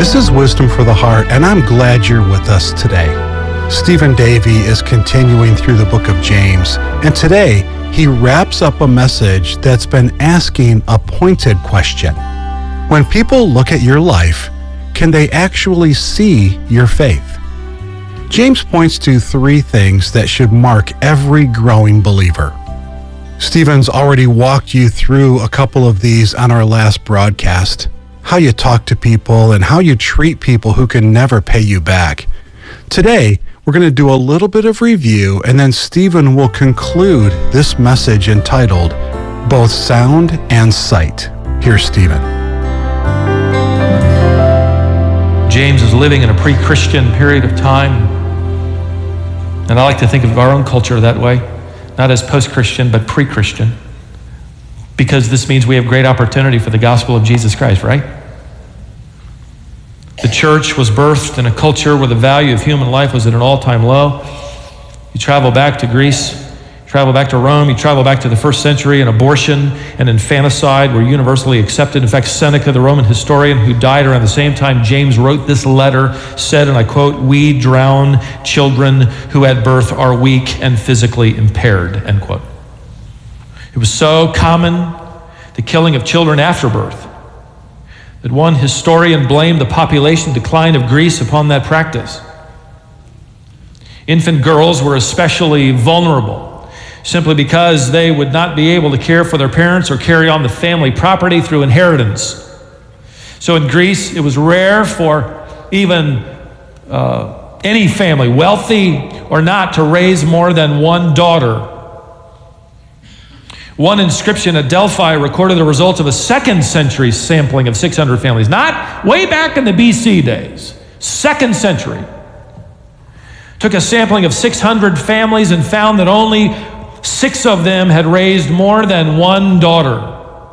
This is Wisdom for the Heart, and I'm glad you're with us today. Stephen Davey is continuing through the book of James, and today he wraps up a message that's been asking a pointed question. When people look at your life, can they actually see your faith? James points to three things that should mark every growing believer. Stephen's already walked you through a couple of these on our last broadcast. How you talk to people and how you treat people who can never pay you back. Today, we're going to do a little bit of review, and then Stephen will conclude this message entitled, Both Sound and Sight. Here's Stephen. James is living in a pre-Christian period of time, and I like to think of our own culture that way, not as post-Christian, but pre-Christian. Because this means we have great opportunity for the gospel of Jesus Christ, right? The church was birthed in a culture where the value of human life was at an all-time low. You travel back to Greece, you travel back to Rome, you travel back to the first century, and abortion and infanticide were universally accepted. In fact, Seneca, the Roman historian who died around the same time James wrote this letter, said, and I quote, "We drown children who at birth are weak and physically impaired," end quote. It was so common, the killing of children after birth, that one historian blamed the population decline of Greece upon that practice. Infant girls were especially vulnerable, simply because they would not be able to care for their parents or carry on the family property through inheritance. So in Greece, it was rare for even any family, wealthy or not, to raise more than one daughter. One inscription at Delphi recorded the results of a second century sampling of 600 families, not way back in the BC days, second century. Took a sampling of 600 families and found that only 6 of them had raised more than one daughter.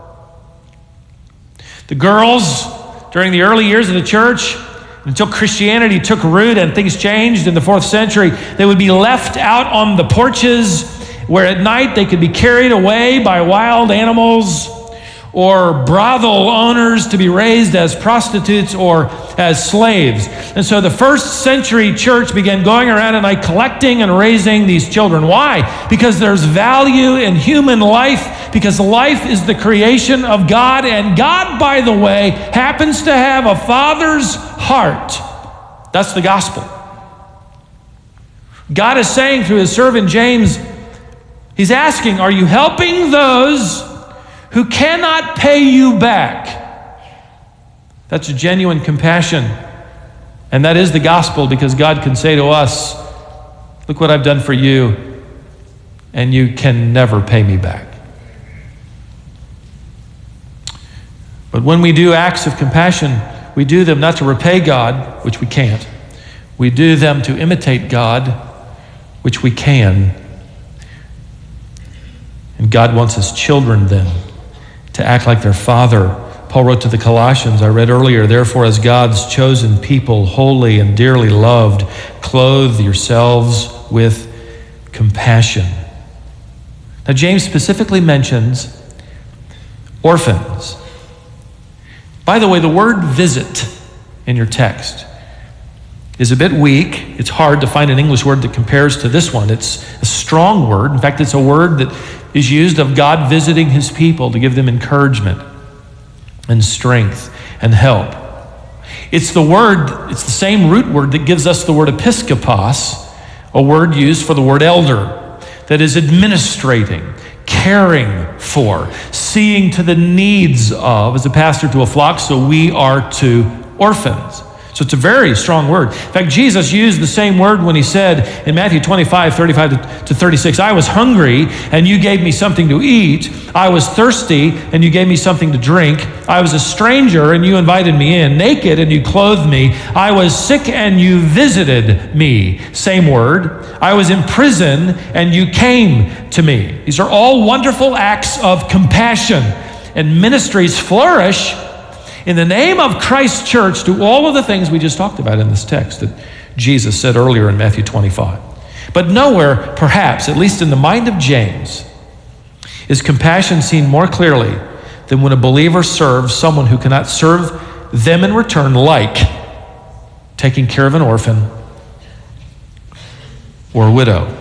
The girls, during the early years of the church, until Christianity took root and things changed in the 4th century, they would be left out on the porches where at night they could be carried away by wild animals or brothel owners to be raised as prostitutes or as slaves. And so the first century church began going around at night collecting and raising these children. Why? Because there's value in human life, because life is the creation of God, and God, by the way, happens to have a father's heart. That's the gospel. God is saying through his servant James, he's asking, are you helping those who cannot pay you back? That's a genuine compassion. And that is the gospel, because God can say to us, look what I've done for you, and you can never pay me back. But when we do acts of compassion, we do them not to repay God, which we can't. We do them to imitate God, which we can. And God wants his children then to act like their Father. Paul wrote to the Colossians, I read earlier, therefore as God's chosen people, holy and dearly loved, clothe yourselves with compassion. Now James specifically mentions orphans. By the way, the word visit in your text is a bit weak. It's hard to find an English word that compares to this one. It's a strong word. In fact, it's a word that is used of God visiting his people to give them encouragement and strength and help. It's the same root word that gives us the word episkopos, a word used for the word elder, that is administrating, caring for, seeing to the needs of, as a pastor to a flock, so we are to orphans. So it's a very strong word. In fact, Jesus used the same word when he said in Matthew 25, 35 to 36, I was hungry and you gave me something to eat. I was thirsty and you gave me something to drink. I was a stranger and you invited me in. Naked and you clothed me. I was sick and you visited me. Same word. I was in prison and you came to me. These are all wonderful acts of compassion, and ministries flourish in the name of Christ's church to all of the things we just talked about in this text that Jesus said earlier in Matthew 25. But nowhere, perhaps, at least in the mind of James, is compassion seen more clearly than when a believer serves someone who cannot serve them in return like taking care of an orphan or a widow.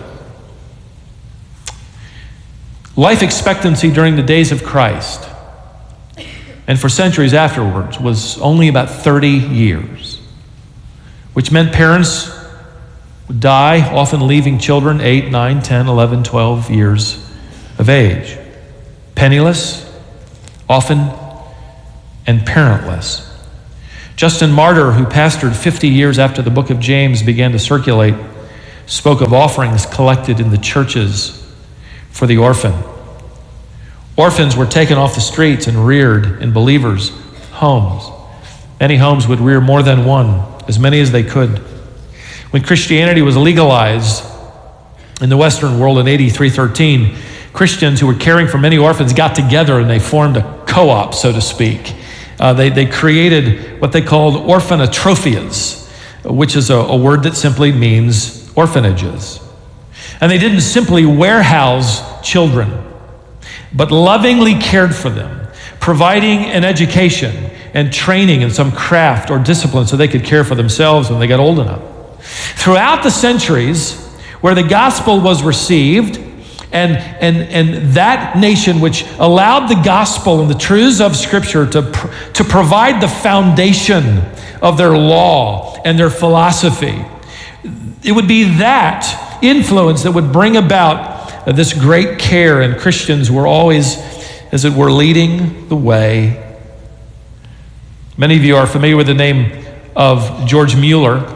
Life expectancy during the days of Christ and for centuries afterwards was only about 30 years, which meant parents would die, often leaving children 8, 9, 10, 11, 12 years of age, penniless, often, and parentless. Justin Martyr, who pastored 50 years after the book of James began to circulate, spoke of offerings collected in the churches for the orphan. Orphans were taken off the streets and reared in believers' homes. Many homes would rear more than one, as many as they could. When Christianity was legalized in the Western world in AD 313, Christians who were caring for many orphans got together and they formed a co-op, so to speak. They created what they called orphanotrophias, which is a word that simply means orphanages. And they didn't simply warehouse children, but lovingly cared for them, providing an education and training in some craft or discipline so they could care for themselves when they got old enough. Throughout the centuries where the gospel was received, and that nation which allowed the gospel and the truths of Scripture to provide the foundation of their law and their philosophy, it would be that influence that would bring about this great care, and Christians were always, as it were, leading the way. Many of you are familiar with the name of George Mueller.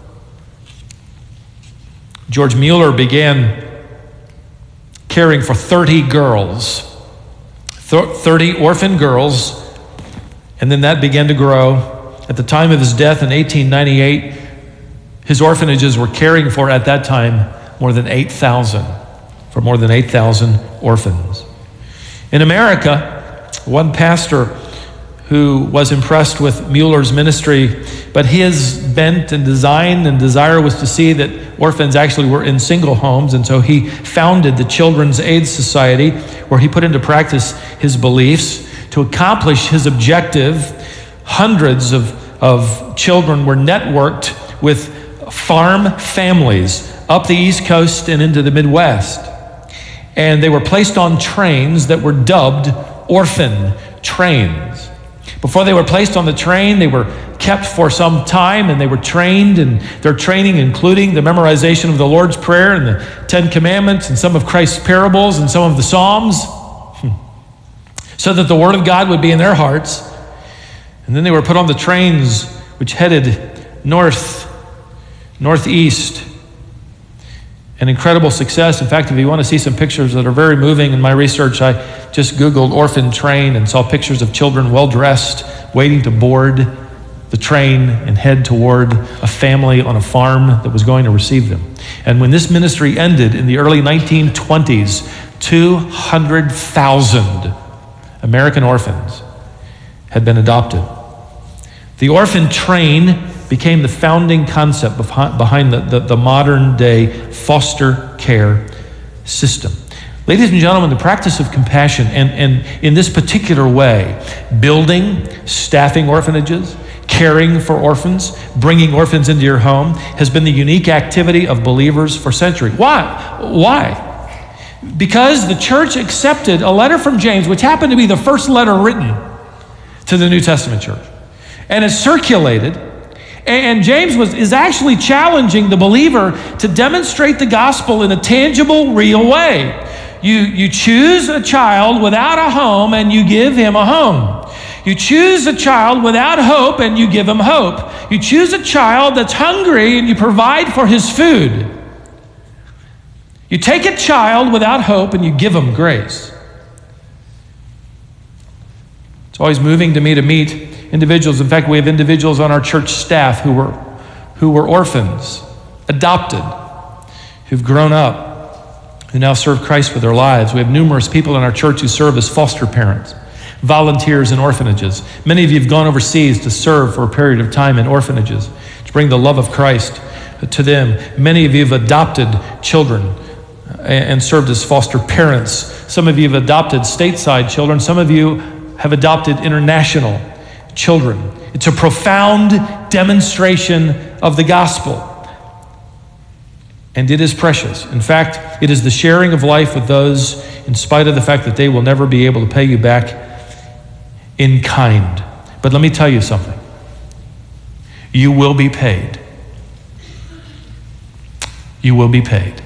George Mueller began caring for 30 girls, 30 orphan girls, and then that began to grow. At the time of his death in 1898, his orphanages were caring for, at that time, more than 8,000 orphans. In America, one pastor who was impressed with Mueller's ministry, but his bent and design and desire was to see that orphans actually were in single homes, and so he founded the Children's Aid Society, where he put into practice his beliefs. To accomplish his objective, hundreds of children were networked with farm families up the East Coast and into the Midwest. And they were placed on trains that were dubbed orphan trains. Before they were placed on the train, they were kept for some time and they were trained, and their training including the memorization of the Lord's Prayer and the Ten Commandments and some of Christ's parables and some of the Psalms, so that the Word of God would be in their hearts. And then they were put on the trains which headed northeast. An incredible success. In fact, if you want to see some pictures that are very moving in my research, I just Googled orphan train and saw pictures of children well-dressed, waiting to board the train and head toward a family on a farm that was going to receive them. And when this ministry ended in the early 1920s, 200,000 American orphans had been adopted. The orphan train became the founding concept behind the modern day foster care system. Ladies and gentlemen, the practice of compassion, and in this particular way, building, staffing orphanages, caring for orphans, bringing orphans into your home, has been the unique activity of believers for centuries. Why? Because the church accepted a letter from James, which happened to be the first letter written to the New Testament church, and it circulated. And James is actually challenging the believer to demonstrate the gospel in a tangible, real way. You choose a child without a home and you give him a home. You choose a child without hope and you give him hope. You choose a child that's hungry and you provide for his food. You take a child without hope and you give him grace. It's always moving to me to meet individuals. In fact, we have individuals on our church staff who were orphans, adopted, who've grown up, who now serve Christ with their lives. We have numerous people in our church who serve as foster parents, volunteers in orphanages. Many of you have gone overseas to serve for a period of time in orphanages, to bring the love of Christ to them. Many of you have adopted children and served as foster parents. Some of you have adopted stateside children. Some of you have adopted international children. It's a profound demonstration of the gospel. And it is precious. In fact, it is the sharing of life with those in spite of the fact that they will never be able to pay you back in kind. But let me tell you something. You will be paid. You will be paid.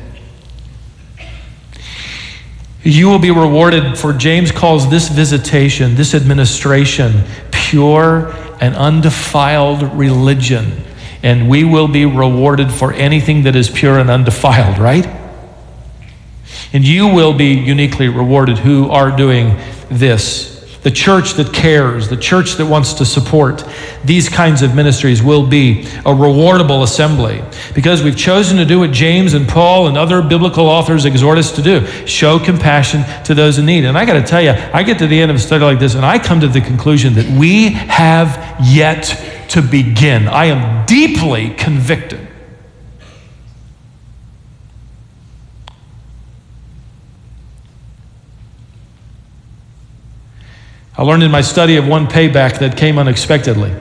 You will be rewarded, for James calls this visitation, this administration, pure and undefiled religion. And we will be rewarded for anything that is pure and undefiled, right? And you will be uniquely rewarded who are doing this. The church that cares, the church that wants to support these kinds of ministries will be a rewardable assembly, because we've chosen to do what James and Paul and other biblical authors exhort us to do: show compassion to those in need. And I got to tell you, I get to the end of a study like this and I come to the conclusion that we have yet to begin. I am deeply convicted. I learned in my study of one payback that came unexpectedly.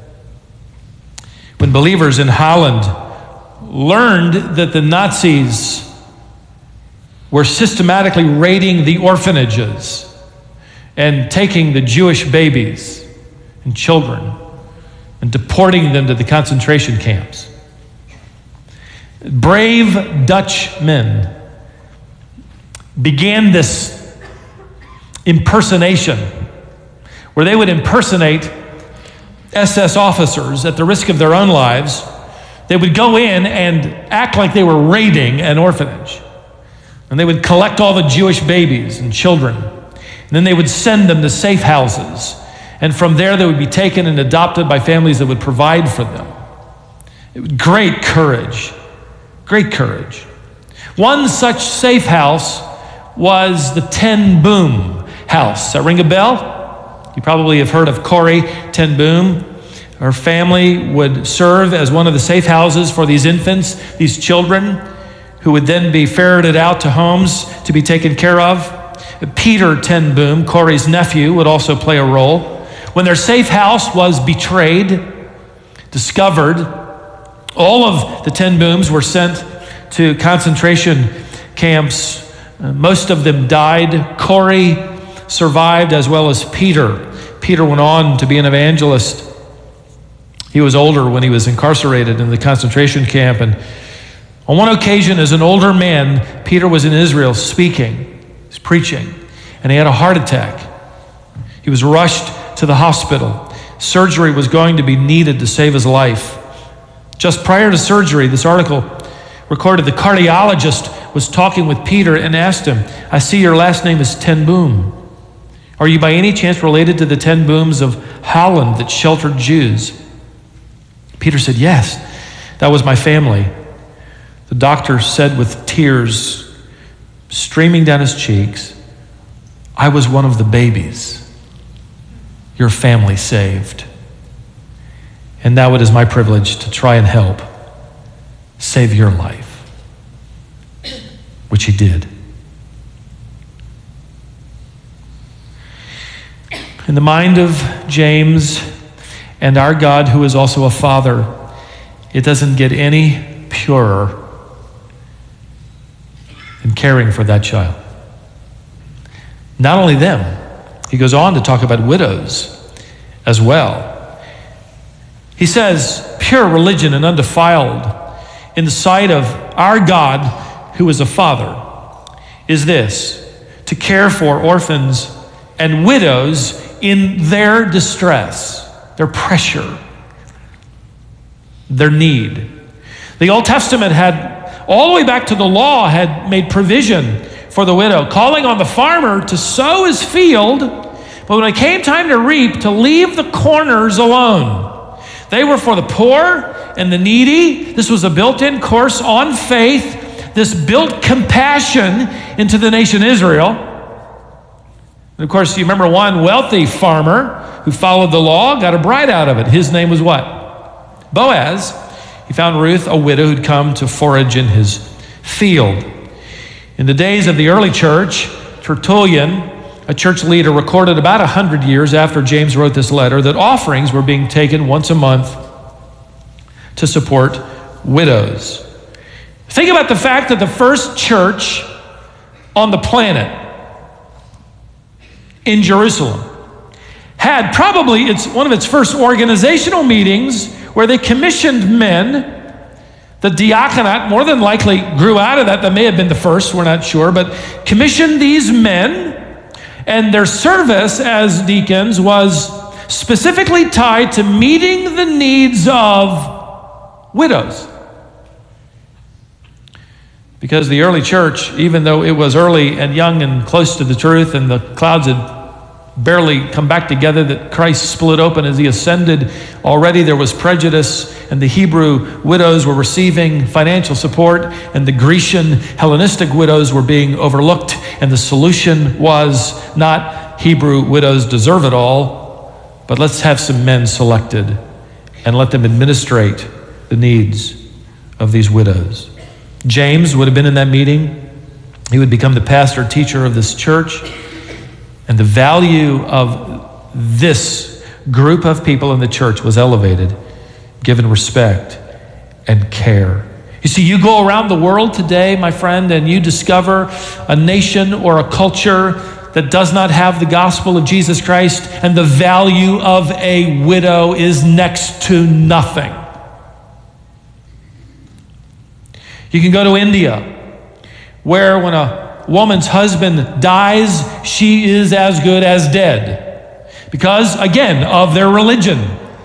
When believers in Holland learned that the Nazis were systematically raiding the orphanages and taking the Jewish babies and children and deporting them to the concentration camps, brave Dutch men began this impersonation where they would impersonate SS officers at the risk of their own lives. They would go in and act like they were raiding an orphanage. And they would collect all the Jewish babies and children. And then they would send them to safe houses. And from there they would be taken and adopted by families that would provide for them. It was great courage. Great courage. One such safe house was the Ten Boom house. Does that ring a bell? You probably have heard of Corrie Ten Boom. Her family would serve as one of the safe houses for these infants, these children, who would then be ferreted out to homes to be taken care of. Peter Ten Boom, Corrie's nephew, would also play a role. When their safe house was betrayed, discovered, all of the Ten Booms were sent to concentration camps. Most of them died. Corrie survived, as well as Peter. Peter went on to be an evangelist. He was older when he was incarcerated in the concentration camp. And on one occasion, as an older man, Peter was in Israel speaking, he's preaching, and he had a heart attack. He was rushed to the hospital. Surgery was going to be needed to save his life. Just prior to surgery, this article recorded the cardiologist was talking with Peter and asked him, "I see your last name is Ten Boom. Are you by any chance related to the Ten Booms of Holland that sheltered Jews?" Peter said, "Yes, that was my family." The doctor said with tears streaming down his cheeks, "I was one of the babies your family saved. And now it is my privilege to try and help save your life," which he did. In the mind of James and our God, who is also a father, it doesn't get any purer than caring for that child. Not only them, he goes on to talk about widows as well. He says, pure religion and undefiled in the sight of our God, who is a father, is this: to care for orphans and widows in their distress, their pressure, their need. The Old Testament had, all the way back to the law, had made provision for the widow, calling on the farmer to sow his field, but when it came time to reap, to leave the corners alone. They were for the poor and the needy. This was a built-in course on faith. This built compassion into the nation Israel. And of course, you remember one wealthy farmer who followed the law, got a bride out of it. His name was what? Boaz. He found Ruth, a widow who'd come to forage in his field. In the days of the early church, Tertullian a church leader recorded about 100 years after James wrote this letter that offerings were being taken once a month to support widows. Think about the fact that the first church on the planet in Jerusalem had probably one of its first organizational meetings where they commissioned men. The diaconate more than likely grew out of that. That may have been the first, we're not sure, but commissioned these men, and their service as deacons was specifically tied to meeting the needs of widows. Because the early church, even though it was early and young and close to the truth, and the clouds had barely come back together, that Christ split open as he ascended, already there was prejudice, and the Hebrew widows were receiving financial support, and the Grecian Hellenistic widows were being overlooked, and the solution was not Hebrew widows deserve it all, but let's have some men selected and let them administrate the needs of these widows. James would have been in that meeting. He would become the pastor teacher of this church. And the value of this group of people in the church was elevated, given respect and care. You see, you go around the world today, my friend, and you discover a nation or a culture that does not have the gospel of Jesus Christ, and the value of a widow is next to nothing. You can go to India, where when a woman's husband dies, she is as good as dead. Because, again, of their religion,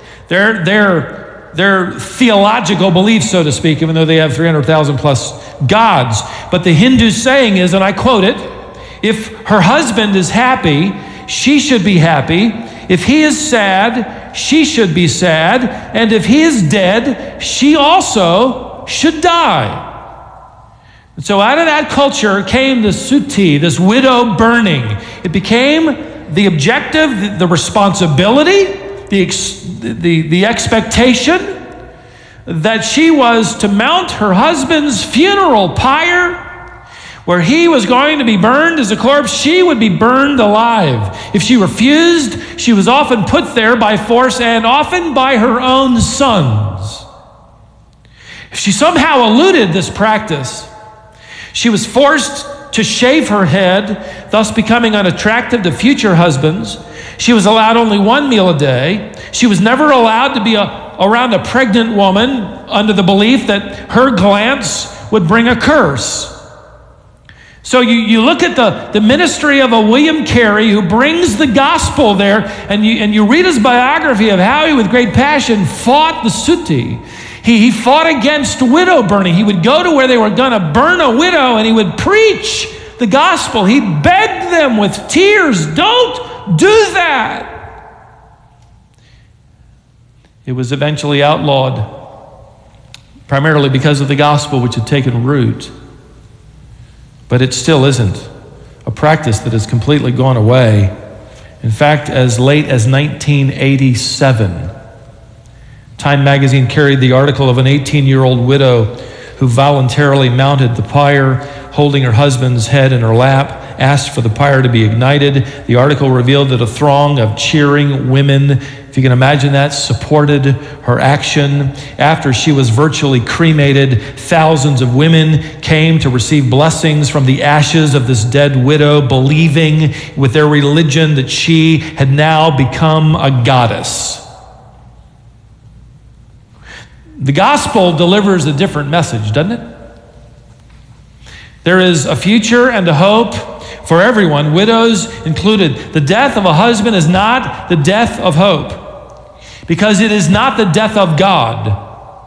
their theological beliefs, so to speak, even though they have 300,000 plus gods. But the Hindu saying is, and I quote it, if her husband is happy, she should be happy. If he is sad, she should be sad. And if he is dead, she also should die. And so out of that culture came the suti, this widow burning. It became the objective, the responsibility, the expectation that she was to mount her husband's funeral pyre, where he was going to be burned as a corpse. She would be burned alive. If she refused, she was often put there by force, and often by her own sons. If she somehow eluded this practice, she was forced to shave her head, thus becoming unattractive to future husbands. She was allowed only one meal a day. She was never allowed to be around a pregnant woman under the belief that her glance would bring a curse. So you look at the ministry of a William Carey who brings the gospel there, and you read his biography of how he with great passion fought the suti. He fought against widow burning. He would go to where they were going to burn a widow, and he would preach the gospel. He begged them with tears, don't do that. It was eventually outlawed, primarily because of the gospel which had taken root. But it still isn't a practice that has completely gone away. In fact, as late as 1987, Time magazine carried the article of an 18-year-old widow who voluntarily mounted the pyre, holding her husband's head in her lap, asked for the pyre to be ignited. The article revealed that a throng of cheering women, if you can imagine that, supported her action. After she was virtually cremated, thousands of women came to receive blessings from the ashes of this dead widow, believing with their religion that she had now become a goddess. The gospel delivers a different message, doesn't it? There is a future and a hope for everyone, widows included. The death of a husband is not the death of hope, because it is not the death of God.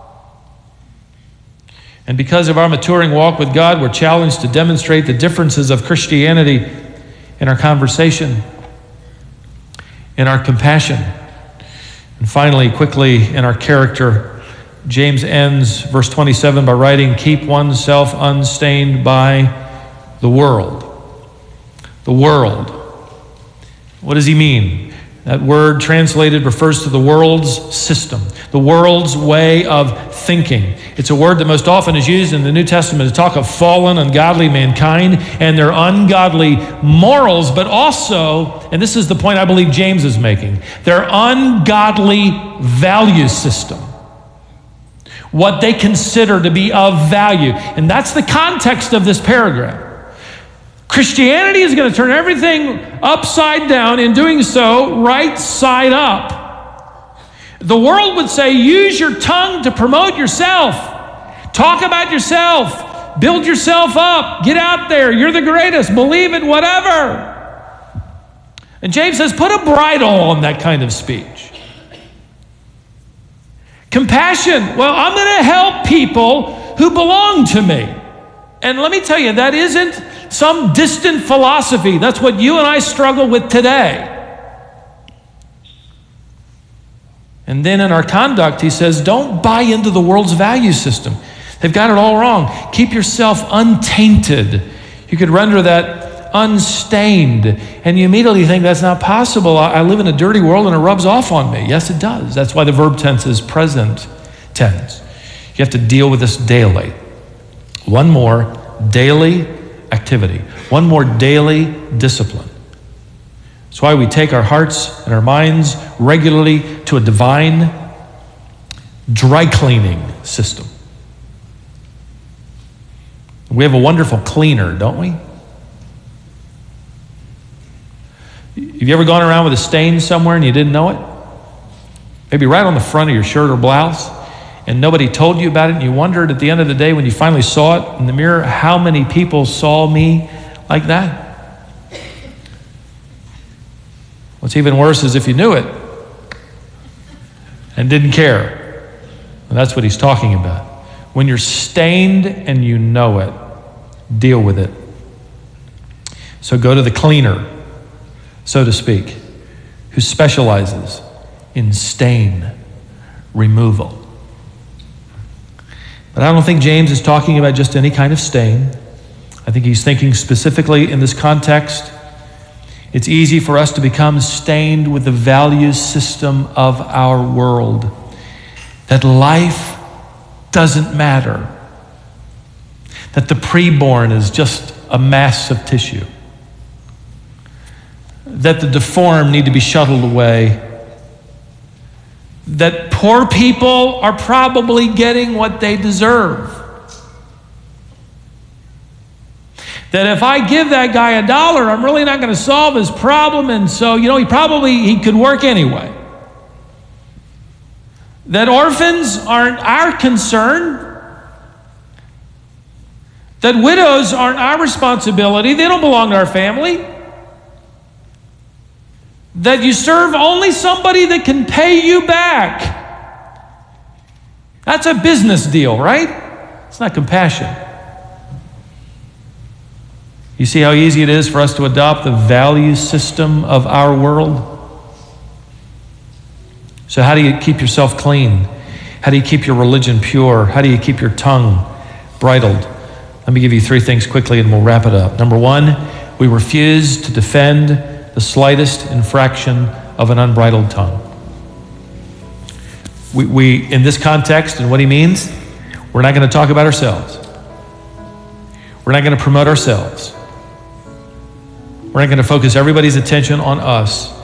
And because of our maturing walk with God, we're challenged to demonstrate the differences of Christianity in our conversation, in our compassion, and finally, quickly, in our character. James ends verse 27 by writing, keep oneself unstained by the world. The world. What does he mean? That word translated refers to the world's system, the world's way of thinking. It's a word that most often is used in the New Testament to talk of fallen, ungodly mankind and their ungodly morals, but also, and this is the point I believe James is making, their ungodly value system. What they consider to be of value. And that's the context of this paragraph. Christianity is going to turn everything upside down, in doing so, right side up. The world would say, use your tongue to promote yourself. Talk about yourself. Build yourself up. Get out there. You're the greatest. Believe it, whatever. And James says, put a bridle on that kind of speech. Compassion. Well, I'm going to help people who belong to me. And let me tell you, that isn't some distant philosophy. That's what you and I struggle with today. And then in our conduct, he says, don't buy into the world's value system. They've got it all wrong. Keep yourself untainted. You could render that unstained. And you immediately think that's not possible. I live in a dirty world and it rubs off on me. Yes, it does. That's why the verb tense is present tense. You have to deal with this daily. One more daily activity. One more daily discipline. That's why we take our hearts and our minds regularly to a divine dry cleaning system. We have a wonderful cleaner, don't we? Have you ever gone around with a stain somewhere and you didn't know it? Maybe right on the front of your shirt or blouse, and nobody told you about it, and you wondered at the end of the day when you finally saw it in the mirror, how many people saw me like that? What's even worse is if you knew it and didn't care. And that's what he's talking about. When you're stained and you know it, deal with it. So go to the cleaner, so to speak, who specializes in stain removal. But I don't think James is talking about just any kind of stain. I think he's thinking specifically in this context. It's easy for us to become stained with the value system of our world. That life doesn't matter. That the preborn is just a mass of tissue. That the deformed need to be shuttled away. That poor people are probably getting what they deserve. That if I give that guy $1, I'm really not going to solve his problem, and so, he could work anyway. That orphans aren't our concern. That widows aren't our responsibility. They don't belong to our family. That you serve only somebody that can pay you back. That's a business deal, right? It's not compassion. You see how easy it is for us to adopt the value system of our world? So how do you keep yourself clean? How do you keep your religion pure? How do you keep your tongue bridled? Let me give you 3 things quickly and we'll wrap it up. Number 1, we refuse to defend the slightest infraction of an unbridled tongue. We in this context, and what he means, we're not going to talk about ourselves. We're not going to promote ourselves. We're not going to focus everybody's attention on us.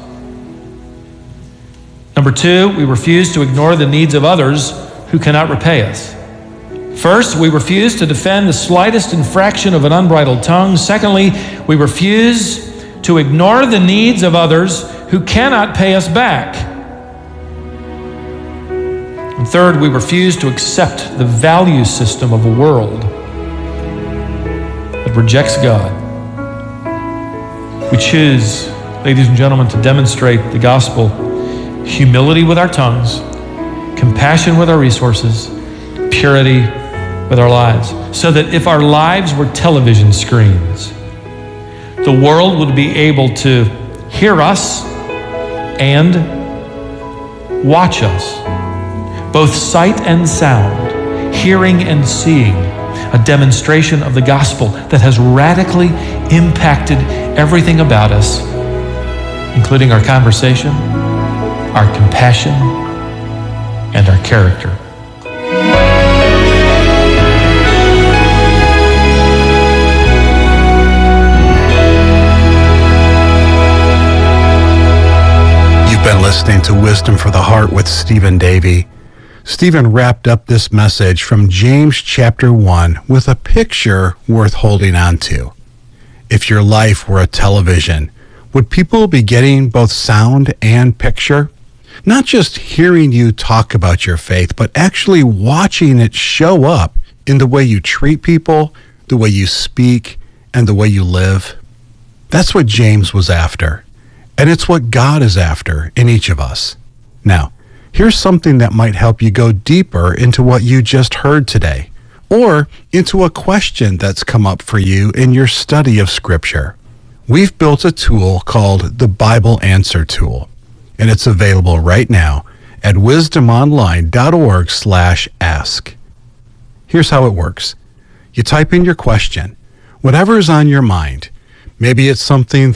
Number 2, we refuse to ignore the needs of others who cannot repay us. First, we refuse to defend the slightest infraction of an unbridled tongue. Secondly, we refuse to ignore the needs of others who cannot pay us back. And third, we refuse to accept the value system of a world that rejects God. We choose, ladies and gentlemen, to demonstrate the gospel: humility with our tongues, compassion with our resources, purity with our lives, so that if our lives were television screens, the world would be able to hear us and watch us, both sight and sound, hearing and seeing, a demonstration of the gospel that has radically impacted everything about us, including our conversation, our compassion, and our character. You've been listening to Wisdom for the Heart with Stephen Davey. Stephen wrapped up this message from James chapter 1 with a picture worth holding on to. If your life were a television, would people be getting both sound and picture? Not just hearing you talk about your faith, but actually watching it show up in the way you treat people, the way you speak, and the way you live. That's what James was after. And it's what God is after in each of us. Now, here's something that might help you go deeper into what you just heard today, or into a question that's come up for you in your study of Scripture. We've built a tool called the Bible Answer Tool, and it's available right now at wisdomonline.org/ask. Here's how it works. You type in your question, whatever's on your mind. Maybe it's something